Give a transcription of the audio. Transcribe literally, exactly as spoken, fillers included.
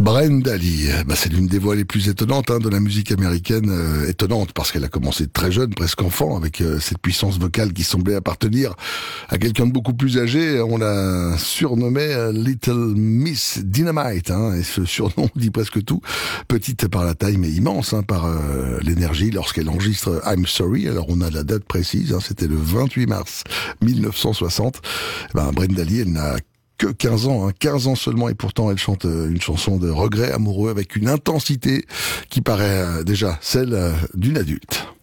Brenda Lee, bah c'est l'une des voix les plus étonnantes hein, de la musique américaine, euh, étonnante parce qu'elle a commencé très jeune, presque enfant, avec euh, cette puissance vocale qui semblait appartenir à quelqu'un de beaucoup plus âgé. On la surnommait euh, Little Miss Dynamite, hein, et ce surnom dit presque tout. Petite par la taille, mais immense hein, par euh, l'énergie lorsqu'elle enregistre I'm Sorry. Alors on a la date précise, hein, c'était le vingt-huit mars mille neuf cent soixante. Ben, Brenda Lee, elle n'a que quinze ans, hein, quinze ans seulement, et pourtant elle chante une chanson de regret amoureux avec une intensité qui paraît déjà celle d'une adulte.